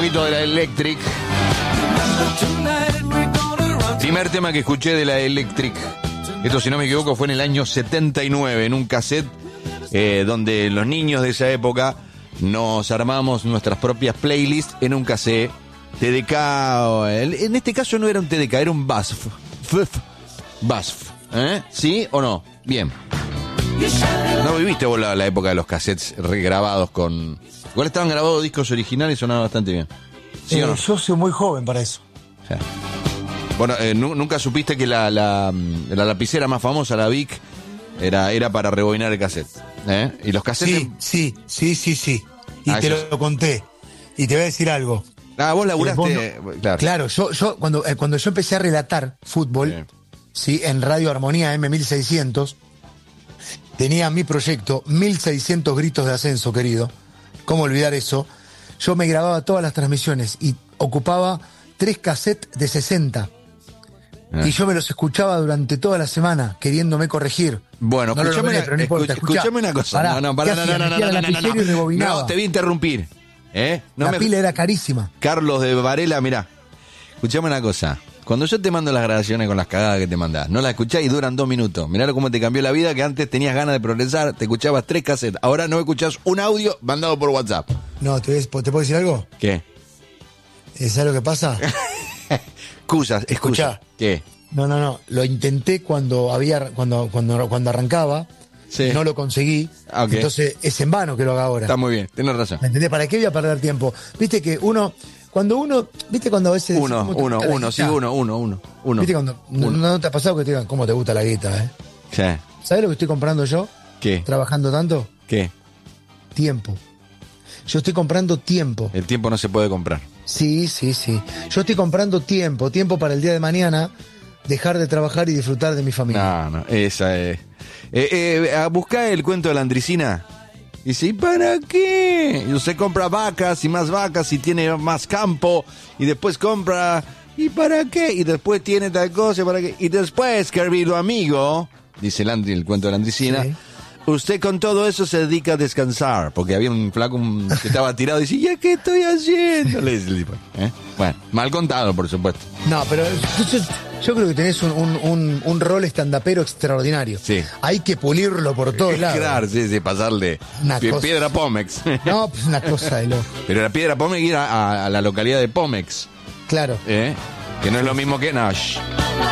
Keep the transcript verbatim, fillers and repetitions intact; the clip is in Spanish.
poquito de la Electric. Primer tema que escuché de la Electric. Esto, si no me equivoco, fue en el año setenta y nueve, en un cassette eh, donde los niños de esa época nos armamos nuestras propias playlists en un cassette. T D K, en este caso no era un T D K, era un B A S F. B A S F, ¿eh? ¿Sí o no? Bien. ¿No viviste vos la, la época de los cassettes regrabados con... Igual estaban grabados discos originales y sonaban bastante bien. ¿Sí eh, o no? Yo soy muy joven para eso. Sí. Bueno, eh, ¿nunca supiste que la, la, la lapicera más famosa, la Bic, era, era para rebobinar el cassette? ¿Eh? Y los cassettes... Sí, sí, sí, sí, sí. Y ah, te eso. lo conté. Y te voy a decir algo. Ah, vos laburaste... Vos no... Claro, claro yo, yo cuando, eh, cuando yo empecé a relatar fútbol, sí. Sí, en Radio Armonía M mil seiscientos, tenía mi proyecto mil seiscientos gritos de ascenso, querido. ¿Cómo olvidar eso? Yo me grababa todas las transmisiones y ocupaba tres cassettes de sesenta. Ah. Y yo me los escuchaba durante toda la semana, queriéndome corregir. Bueno, no escuchame, una, no escuch, escuchame una cosa. Pará, no, no, pará, no, no, no, no, no, no, no, no, no, te voy a interrumpir. ¿Eh? No la me... pila era carísima. Carlos de Varela, mirá. Escuchame una cosa. Cuando yo te mando las grabaciones con las cagadas que te mandás, no las escuchás y duran dos minutos. Mirá cómo te cambió la vida, que antes tenías ganas de progresar, te escuchabas tres cassettes. Ahora no escuchás un audio mandado por WhatsApp. No, ¿te, ves, ¿te puedo decir algo? ¿Qué? ¿Sabes lo que pasa? Excusas, escuchá. ¿Qué? No, no, no. Lo intenté cuando había, cuando, cuando, cuando arrancaba. Sí. No lo conseguí. Okay. Entonces es en vano que lo haga ahora. Está muy bien, tienes razón. ¿Me entendés? ¿Para qué voy a perder tiempo? Viste que uno, cuando uno, viste cuando a veces... Uno, uno, uno, sí, uno, uno, uno, uno. Viste cuando, uno. No, no te ha pasado que te digan, ¿cómo te gusta la guita, eh? Sí. ¿Sabes lo que estoy comprando yo? ¿Qué? Trabajando tanto. ¿Qué? Tiempo. Yo estoy comprando tiempo. El tiempo no se puede comprar. Sí, sí, sí. Yo estoy comprando tiempo, tiempo para el día de mañana, dejar de trabajar y disfrutar de mi familia. No, no, esa es... Eh, eh, a buscar el cuento de la Andricina. Dice, ¿y para qué? Y usted compra vacas y más vacas y tiene más campo. Y después compra... ¿Y para qué? Y después tiene tal cosa, ¿para qué? Y después, querido amigo, dice el, Andri, el cuento de la Andricina, sí. Usted con todo eso se dedica a descansar. Porque había un flaco que estaba tirado y dice, ¿ya qué estoy haciendo? ¿Eh? Bueno, mal contado, por supuesto. No, pero... Entonces, yo creo que tenés un, un, un, un rol estandapero extraordinario. Sí. Hay que pulirlo por todos lados. Claro, sí, sí, pasarle pie, piedra Pómex. No, pues una cosa de loco. Pero la piedra Pómex ir a, a, a la localidad de Pómex. Claro. ¿Eh? Que no es lo mismo que Nash.